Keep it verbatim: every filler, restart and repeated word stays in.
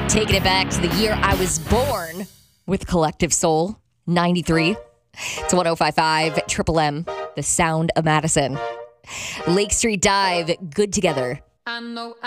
Taking it back to the year I was born with Collective Soul, ninety-three. It's one oh five point five Triple M, the sound of Madison. Lake Street Dive, Good Together. I know